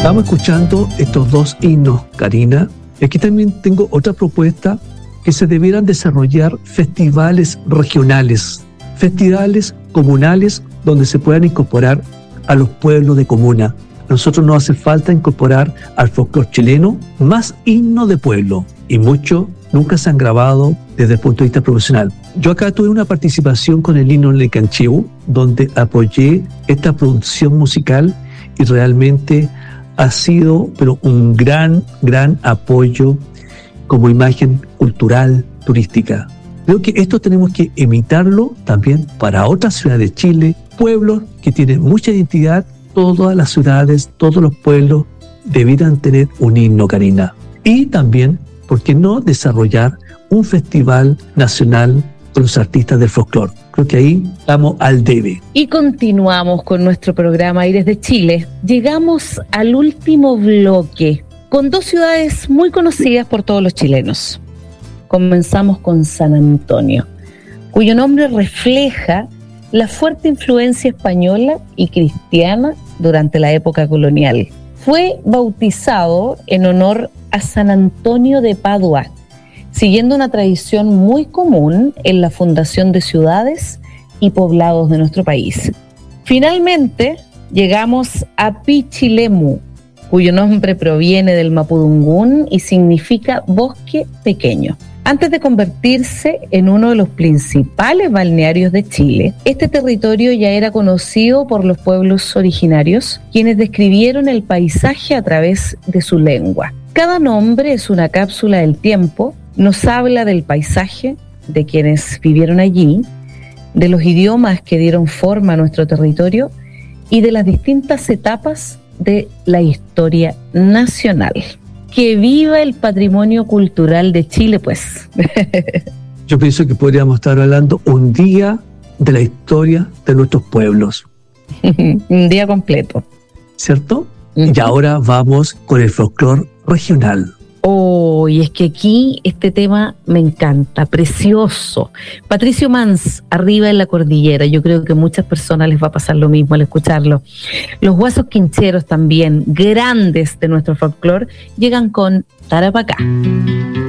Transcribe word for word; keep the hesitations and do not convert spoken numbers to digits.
Estamos escuchando estos dos himnos, Karina. Aquí también tengo otra propuesta, que se debieran desarrollar festivales regionales, festivales comunales donde se puedan incorporar a los pueblos de comuna. A nosotros nos hace falta incorporar al folclore chileno más himnos de pueblo, y muchos nunca se han grabado desde el punto de vista profesional. Yo acá tuve una participación con el himno Lecanchiu, donde apoyé esta producción musical y realmente ha sido pero un gran, gran apoyo como imagen cultural, turística. Creo que esto tenemos que imitarlo también para otras ciudades de Chile, pueblos que tienen mucha identidad. Todas las ciudades, todos los pueblos debieran tener un himno, Karina. Y también, ¿por qué no desarrollar un festival nacional con los artistas del folclore? Creo que ahí estamos al debe. Y continuamos con nuestro programa Aires de Chile. Llegamos al último bloque con dos ciudades muy conocidas por todos los chilenos. Comenzamos con San Antonio, cuyo nombre refleja la fuerte influencia española y cristiana durante la época colonial. Fue bautizado en honor a San Antonio de Padua, siguiendo una tradición muy común en la fundación de ciudades y poblados de nuestro país. Finalmente, llegamos a Pichilemu, cuyo nombre proviene del mapudungún y significa bosque pequeño. Antes de convertirse en uno de los principales balnearios de Chile, este territorio ya era conocido por los pueblos originarios, quienes describieron el paisaje a través de su lengua. Cada nombre es una cápsula del tiempo, nos habla del paisaje, de quienes vivieron allí, de los idiomas que dieron forma a nuestro territorio y de las distintas etapas de la historia nacional. Que viva el patrimonio cultural de Chile, pues. Yo pienso que podríamos estar hablando un día de la historia de nuestros pueblos. Un día completo. ¿Cierto? Uh-huh. Y ahora vamos con el folclore regional. Oh, y es que aquí este tema me encanta, precioso. Patricio Mans, Arriba en la Cordillera. Yo creo que a muchas personas les va a pasar lo mismo al escucharlo. Los Guasos Quincheros también, grandes de nuestro folclore, llegan con Tarapacá.